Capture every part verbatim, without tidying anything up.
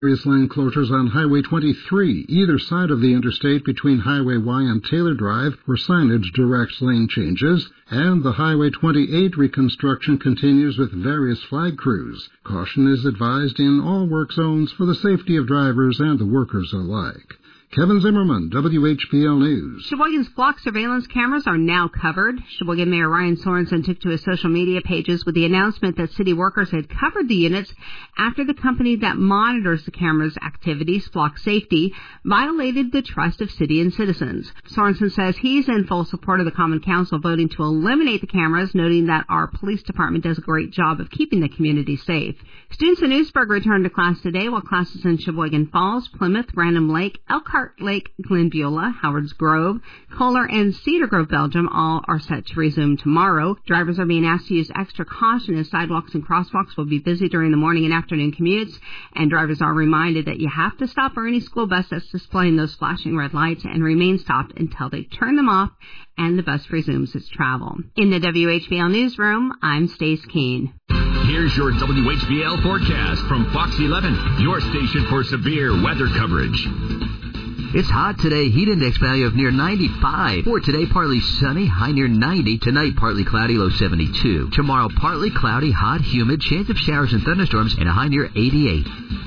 Various lane closures on Highway twenty-three, either side of the interstate between Highway Y and Taylor Drive, where signage directs lane changes, and the Highway twenty-eight reconstruction continues with various flag crews. Caution is advised in all work zones for the safety of drivers and the workers alike. Kevin Zimmerman, W H B L News. Sheboygan's flock surveillance cameras are now covered. Sheboygan Mayor Ryan Sorensen took to his social media pages with the announcement that city workers had covered the units after the company that monitors the cameras' activities, Flock Safety, violated the trust of city and citizens. Sorensen says he's in full support of the Common Council voting to eliminate the cameras, noting that our police department does a great job of keeping the community safe. Students in Oostburg returned to class today, while classes in Sheboygan Falls, Plymouth, Random Lake, Elkhart Lake, Glenbeulah, Howards Grove, Kohler, and Cedar Grove, Belgium, all are set to resume tomorrow. Drivers are being asked to use extra caution as sidewalks and crosswalks will be busy during the morning and afternoon commutes, and drivers are reminded that you have to stop for any school bus that's displaying those flashing red lights and remain stopped until they turn them off and the bus resumes its travel. In the W H B L Newsroom, I'm Stace Keene. Here's your W H B L forecast from Fox eleven, your station for severe weather coverage. It's hot today. Heat index value of near ninety-five. For today, partly sunny, high near ninety. Tonight, partly cloudy, low seventy-two. Tomorrow, partly cloudy, hot, humid, chance of showers and thunderstorms, and a high near eighty-eight.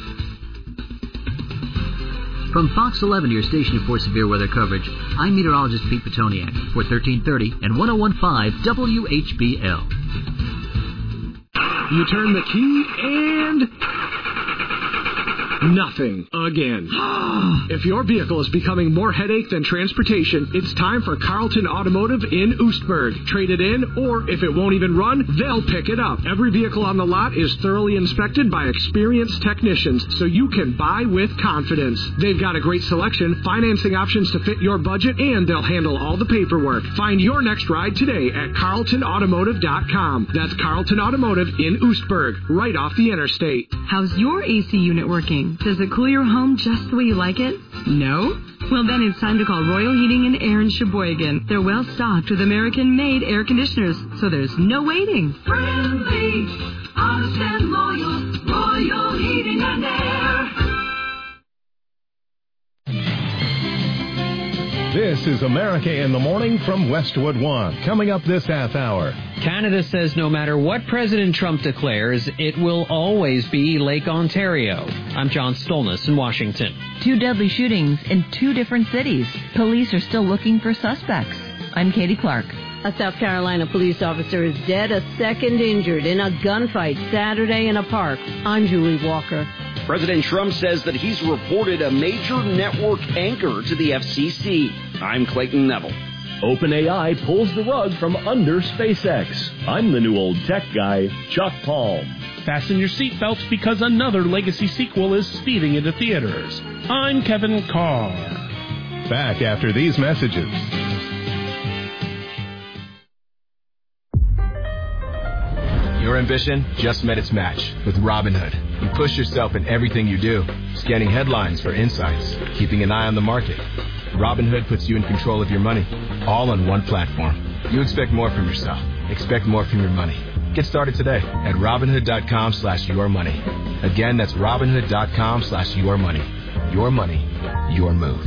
From Fox eleven, your station for severe weather coverage, I'm meteorologist Pete Petoniak for thirteen thirty and one oh one point five W H B L. You turn the key and... nothing again. If your vehicle is becoming more headache than transportation, it's time for Carlton Automotive in Oostburg. Trade it in, or if it won't even run, they'll pick it up. Every vehicle on the lot is thoroughly inspected by experienced technicians, so you can buy with confidence. They've got a great selection, financing options to fit your budget, and they'll handle all the paperwork. Find your next ride today at carlton automotive dot com. That's Carlton Automotive in Oostburg, right off the interstate. How's your A C unit working? Does it cool your home just the way you like it? No? Well, then it's time to call Royal Heating and Air in Sheboygan. They're well stocked with American-made air conditioners, so there's no waiting. Friendly, honest and loyal, Royal Heating and Air. This is America in the Morning from Westwood One. Coming up this half hour. Canada says no matter what President Trump declares, it will always be Lake Ontario. I'm John Stolness in Washington. Two deadly shootings in two different cities. Police are still looking for suspects. I'm Katie Clark. A South Carolina police officer is dead, a second injured in a gunfight Saturday in a park. I'm Julie Walker. President Trump says that he's reported a major network anchor to the F C C. I'm Clayton Neville. OpenAI pulls the rug from under SpaceX. I'm the new old tech guy, Chuck Paul. Fasten your seatbelts because another legacy sequel is speeding into theaters. I'm Kevin Carr. Back after these messages. Your ambition just met its match with Robinhood. You push yourself in everything you do, scanning headlines for insights, keeping an eye on the market. Robinhood puts you in control of your money, all on one platform. You expect more from yourself. Expect more from your money. Get started today at Robinhood.com slash your money. Again, that's Robinhood.com slash your money. Your money, your move.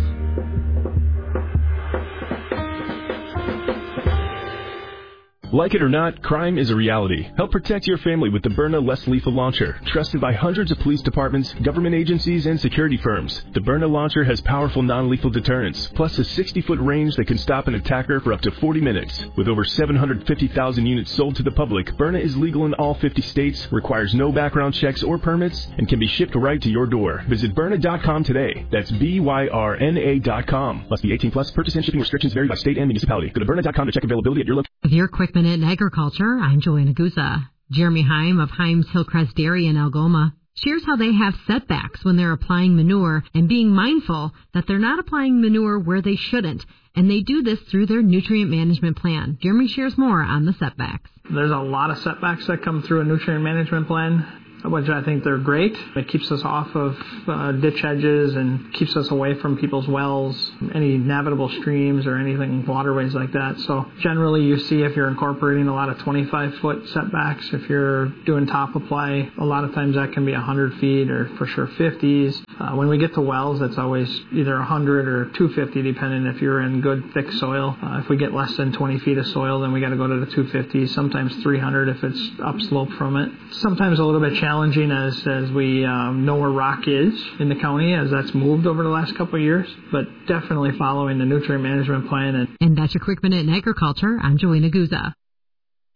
Like it or not, crime is a reality. Help protect your family with the Byrna Less Lethal Launcher. Trusted by hundreds of police departments, government agencies, and security firms. The Byrna Launcher has powerful non-lethal deterrence, plus a sixty-foot range that can stop an attacker for up to forty minutes. With over seven hundred fifty thousand units sold to the public, Byrna is legal in all fifty states, requires no background checks or permits, and can be shipped right to your door. Visit Byrna dot com today. That's B Y R N A dot com. Must be eighteen plus. Purchase and shipping restrictions vary by state and municipality. Go to Byrna dot com to check availability at your local. With your quick minute in agriculture, I'm Joanna Guza. Jeremy Heim of Heim's Hillcrest Dairy in Algoma shares how they have setbacks when they're applying manure and being mindful that they're not applying manure where they shouldn't. And they do this through their nutrient management plan. Jeremy shares more on the setbacks. There's a lot of setbacks that come through a nutrient management plan. which I think they're great. It keeps us off of uh, ditch edges and keeps us away from people's wells, any navigable streams or anything, waterways like that. So generally you see if you're incorporating a lot of twenty-five foot setbacks, if you're doing top apply, a lot of times that can be one hundred feet or for sure fifties. Uh, when we get to wells, it's always either one hundred or two fifty, depending if you're in good thick soil. Uh, if we get less than twenty feet of soil, then we got to go to the two fifty, sometimes three hundred if it's upslope from it. Sometimes a little bit challenging as, as we um, know where rock is in the county, as that's moved over the last couple of years, but definitely following the nutrient management plan. And, and that's your Quick Minute in Agriculture. I'm Joanna Guza.